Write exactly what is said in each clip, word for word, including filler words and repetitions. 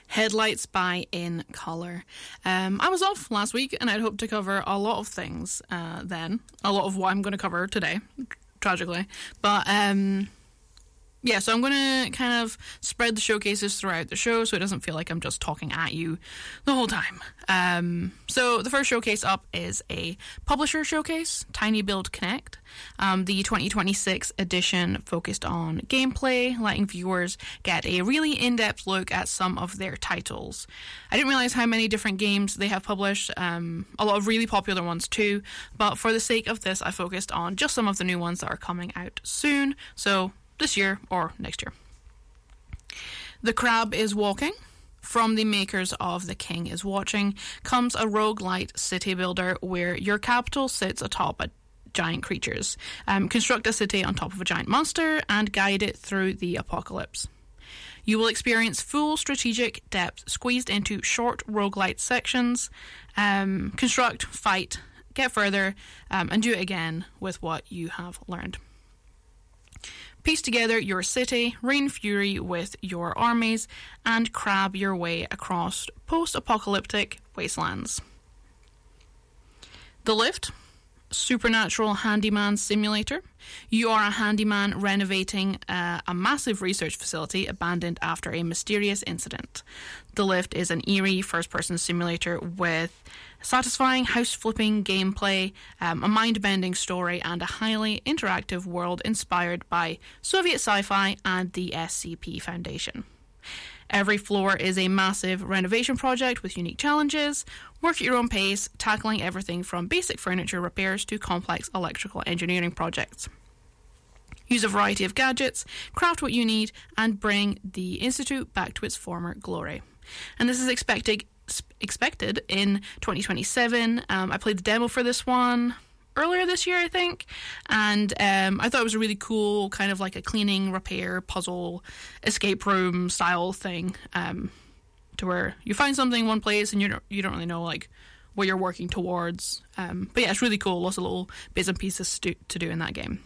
Headlights by In Colour. Um, I was off last week and I'd hoped to cover a lot of things uh, then. A lot of what I'm going to cover today, tragically. But um, yeah, so I'm going to kind of spread the showcases throughout the show so it doesn't feel like I'm just talking at you the whole time. Um, so the first showcase up is a publisher showcase, Tiny Build Connect. Um, the twenty twenty-six edition focused on gameplay, letting viewers get a really in-depth look at some of their titles. I didn't realize how many different games they have published, um, a lot of really popular ones too, but for the sake of this I focused on just some of the new ones that are coming out soon, so this year or next year. The Crab is Walking. From the makers of The King is Watching comes a roguelite city builder where your capital sits atop a giant creatures. Um, construct a city on top of a giant monster and guide it through the apocalypse. You will experience full strategic depth squeezed into short roguelite sections. Um, construct, fight, get further, um, and do it again with what you have learned. Piece together your city, rain fury with your armies, and crab your way across post-apocalyptic wastelands. The Lift, supernatural handyman simulator. You are a handyman renovating uh, a massive research facility abandoned after a mysterious incident. The Lift is an eerie first-person simulator with satisfying house-flipping gameplay, um, a mind-bending story, and a highly interactive world inspired by Soviet sci-fi and the S C P Foundation. Every floor is a massive renovation project with unique challenges. Work at your own pace, tackling everything from basic furniture repairs to complex electrical engineering projects. Use a variety of gadgets, craft what you need, and bring the Institute back to its former glory. And this is expected expected in twenty twenty-seven. Um, I played the demo for this one earlier this year, I think, and um, I thought it was a really cool kind of like a cleaning, repair, puzzle, escape room style thing, um, to where you find something in one place and you don't, you don't really know like what you're working towards. Um, but yeah, it's really cool. Lots of little bits and pieces to, to do in that game.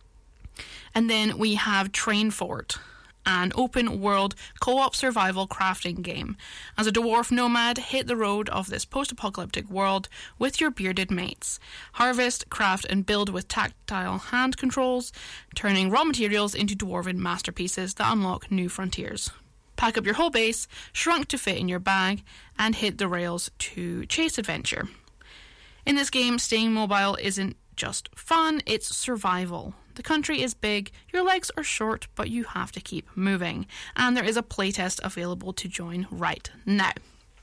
And then we have Train Fort, an open-world co-op survival crafting game. As a dwarf nomad, hit the road of this post-apocalyptic world with your bearded mates. Harvest, craft, and build with tactile hand controls, turning raw materials into dwarven masterpieces that unlock new frontiers. Pack up your whole base, shrunk to fit in your bag, and hit the rails to chase adventure. In this game, staying mobile isn't just fun, it's survival. The country is big, your legs are short, but you have to keep moving. And there is a playtest available to join right now.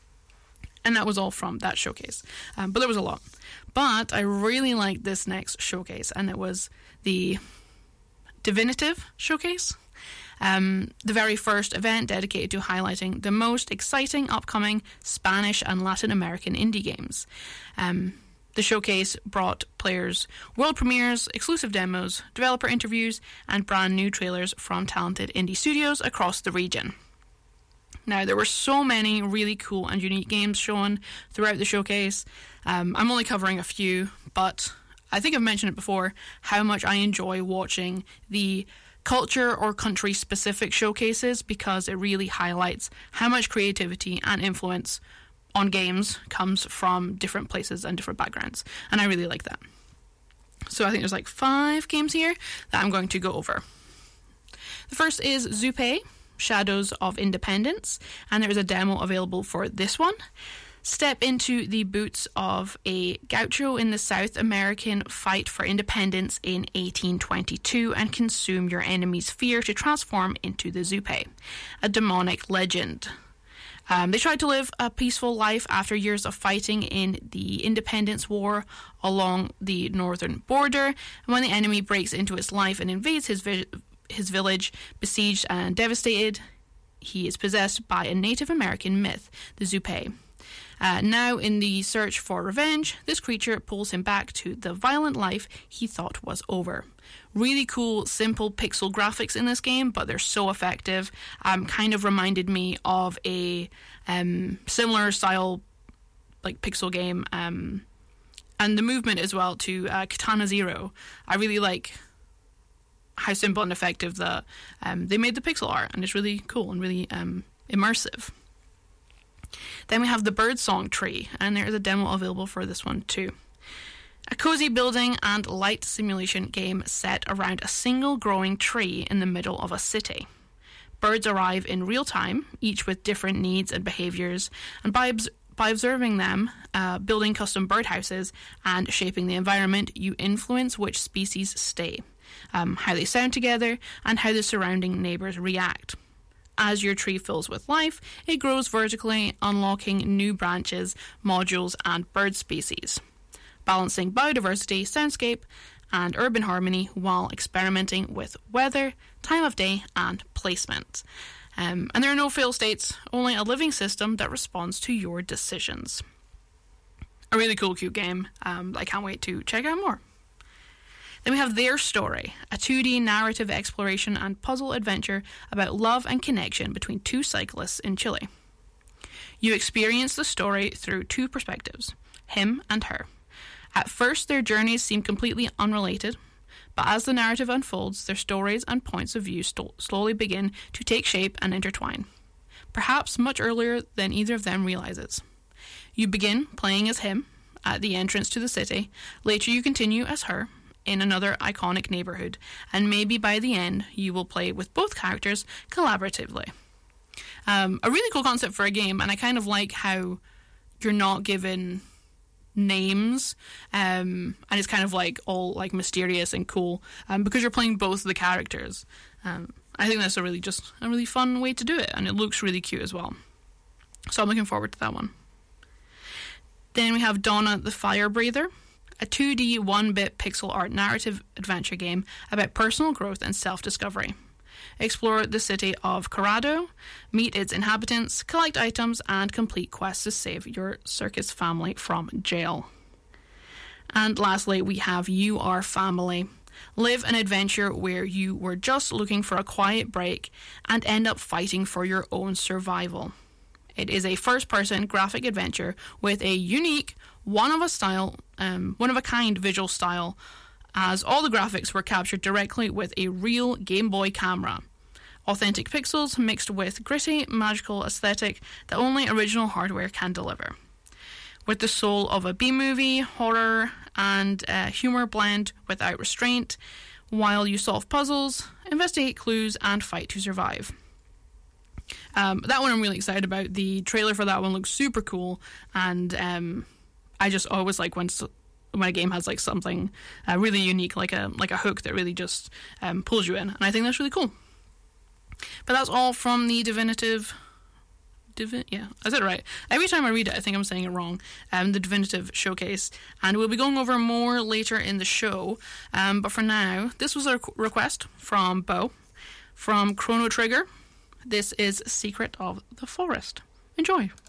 And that was all from that showcase. Um, but there was a lot. But I really liked this next showcase, and it was the Divinitive showcase. Um, the very first event dedicated to highlighting the most exciting upcoming Spanish and Latin American indie games. Um... The showcase brought players world premieres, exclusive demos, developer interviews, and brand new trailers from talented indie studios across the region. Now, there were so many really cool and unique games shown throughout the showcase. Um, I'm only covering a few, but I think I've mentioned it before, how much I enjoy watching the culture or country specific showcases because it really highlights how much creativity and influence on games comes from different places and different backgrounds, and I really like that. So I think there's like five games here that I'm going to go over. The first is Zupei, Shadows of Independence, and there is a demo available for this one. Step into the boots of a gaucho in the South American fight for independence in eighteen twenty-two and consume your enemy's fear to transform into the Zupei, a demonic legend. Um, they tried to live a peaceful life after years of fighting in the independence war along the northern border. And when the enemy breaks into its life and invades his vi- his village, besieged and devastated, he is possessed by a Native American myth, the Zupei. Uh, now, in the search for revenge, this creature pulls him back to the violent life he thought was over. Really cool, simple pixel graphics in this game, but they're so effective. Um, kind of reminded me of a um, similar style, like pixel game, um, and the movement as well to uh, Katana Zero. I really like how simple and effective the um, they made the pixel art, and it's really cool and really um, immersive. Then we have the Birdsong Tree, and there is a demo available for this one too. A cozy building and light simulation game set around a single growing tree in the middle of a city. Birds arrive in real time, each with different needs and behaviours, and by, obs- by observing them, uh, building custom birdhouses, and shaping the environment, you influence which species stay, um, how they sound together, and how the surrounding neighbours react. As your tree fills with life, it grows vertically, unlocking new branches, modules, and bird species, balancing biodiversity, soundscape, and urban harmony while experimenting with weather, time of day, and placement. Um, and there are no fail states, only a living system that responds to your decisions. A really cool, cute game. Um, I can't wait to check out more. Then we have Their Story, a two D narrative exploration and puzzle adventure about love and connection between two cyclists in Chile. You experience the story through two perspectives, him and her. At first, their journeys seem completely unrelated, but as the narrative unfolds, their stories and points of view st- slowly begin to take shape and intertwine, perhaps much earlier than either of them realizes. You begin playing as him at the entrance to the city, later you continue as her in another iconic neighbourhood, and maybe by the end you will play with both characters collaboratively. Um, a really cool concept for a game, and I kind of like how you're not given names, um, and it's kind of like all like mysterious and cool, um, because you're playing both of the characters. Um, I think that's a really just a really fun way to do it, and it looks really cute as well. So I'm looking forward to that one. Then we have Donna the Fire Breather, a two D one-bit pixel art narrative adventure game about personal growth and self-discovery. Explore the city of Corrado, meet its inhabitants, collect items, and complete quests to save your circus family from jail. And lastly, we have You Are Family. Live an adventure where you were just looking for a quiet break and end up fighting for your own survival. It is a first-person graphic adventure with a unique, one-of-a-style, um, one-of-a-kind visual style, as all the graphics were captured directly with a real Game Boy camera. Authentic pixels mixed with gritty, magical aesthetic that only original hardware can deliver. With the soul of a B-movie, horror, and uh, humour blend without restraint, while you solve puzzles, investigate clues, and fight to survive. Um, that one I'm really excited about. The trailer for that one looks super cool, and um, I just always like when when a game has like something uh, really unique, like a like a hook that really just um, pulls you in, and I think that's really cool. But that's all from the Divinitive. Divi- yeah, I said it right. Every time I read it, I think I'm saying it wrong. Um, the Divinitive Showcase, and we'll be going over more later in the show. Um, but for now, this was a request from Bo from Chrono Trigger. This is Secret of the Forest. Enjoy.